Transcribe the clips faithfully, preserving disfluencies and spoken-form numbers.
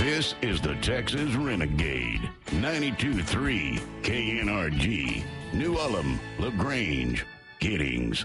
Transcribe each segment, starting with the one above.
This is the Texas Renegade. ninety-two point three K N R G. New Ulm, LaGrange, Giddings.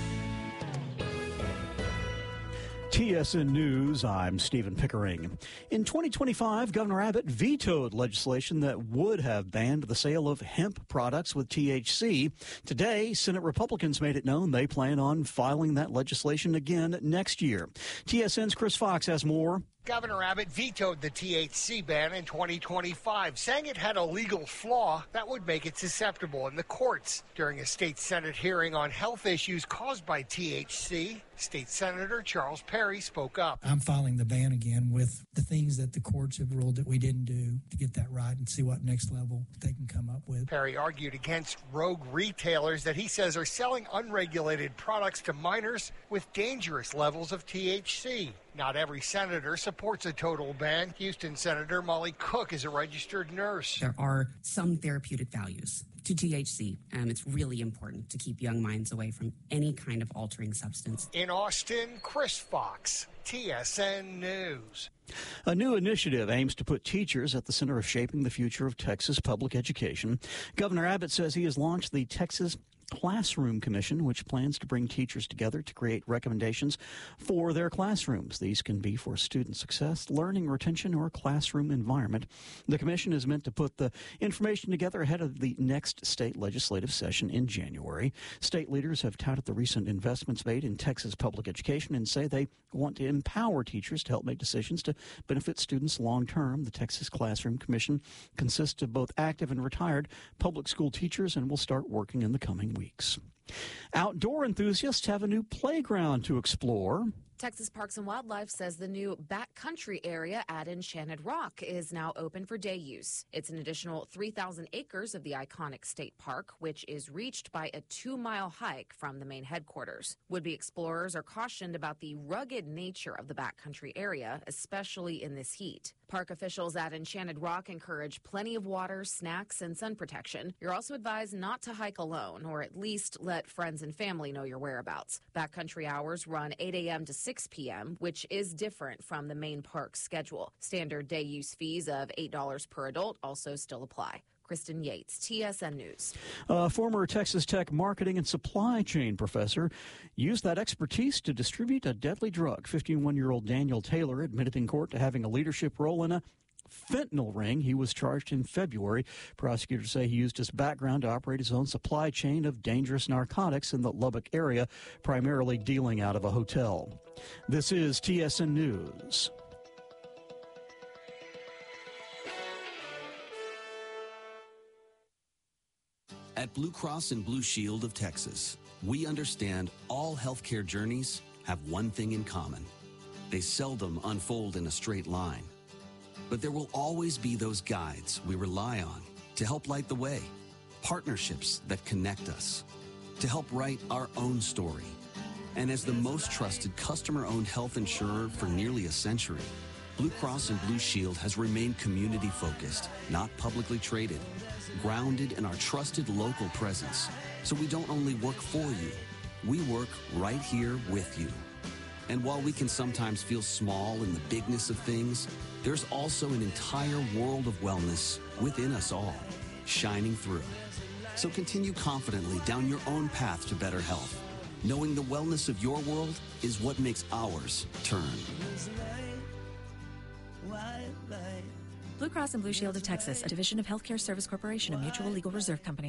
T S N News, I'm Stephen Pickering. In twenty twenty-five, Governor Abbott vetoed legislation that would have banned the sale of hemp products with T H C. Today, Senate Republicans made it known they plan on filing that legislation again next year. T S N's Chris Fox has more. Governor Abbott vetoed the T H C ban in twenty twenty-five, saying it had a legal flaw that would make it susceptible in the courts. During a state Senate hearing on health issues caused by T H C, State Senator Charles Perry spoke up. I'm filing the ban again with the things that the courts have ruled that we didn't do to get that right and see what next level they can come up with. Perry argued against rogue retailers that he says are selling unregulated products to minors with dangerous levels of T H C. Not every senator supports a total ban. Houston Senator Molly Cook is a registered nurse. There are some therapeutic values to T H C, and it's really important to keep young minds away from any kind of altering substance. In Austin, Chris Fox, T S N News. A new initiative aims to put teachers at the center of shaping the future of Texas public education. Governor Abbott says he has launched the Texas Classroom Commission, which plans to bring teachers together to create recommendations for their classrooms. These can be for student success, learning retention, or classroom environment. The commission is meant to put the information together ahead of the next state legislative session in January. State leaders have touted the recent investments made in Texas public education and say they want to empower teachers to help make decisions to benefit students long term. The Texas Classroom Commission consists of both active and retired public school teachers and will start working in the coming weeks. Weeks. Outdoor enthusiasts have a new playground to explore. Texas Parks and Wildlife says the new backcountry area at Enchanted Rock is now open for day use. It's an additional three thousand acres of the iconic state park, which is reached by a two-mile hike from the main headquarters. Would-be explorers are cautioned about the rugged nature of the backcountry area, especially in this heat. Park officials at Enchanted Rock encourage plenty of water, snacks, and sun protection. You're also advised not to hike alone, or at least let friends and family know your whereabouts. Backcountry hours run eight a.m. to six p.m., which is different from the main park schedule. Standard day use fees of eight dollars per adult also still apply. Kristen Yates, T S N News. A former Texas Tech marketing and supply chain professor used that expertise to distribute a deadly drug. fifty-one-year-old Daniel Taylor admitted in court to having a leadership role in a fentanyl ring. He was charged in February. Prosecutors say he used his background to operate his own supply chain of dangerous narcotics in the Lubbock area, primarily dealing out of a hotel. This is T S N News. At Blue Cross and Blue Shield of Texas, we understand all healthcare journeys have one thing in common. They seldom unfold in a straight line. But there will always be those guides we rely on to help light the way, partnerships that connect us, to help write our own story. And as the most trusted customer-owned health insurer for nearly a century, Blue Cross and Blue Shield has remained community-focused, not publicly traded, grounded in our trusted local presence. So we don't only work for you, we work right here with you. And while we can sometimes feel small in the bigness of things, there's also an entire world of wellness within us all, shining through. So continue confidently down your own path to better health, knowing the wellness of your world is what makes ours turn. Blue Cross and Blue Shield of Texas, a division of Healthcare Service Corporation, a mutual legal reserve company.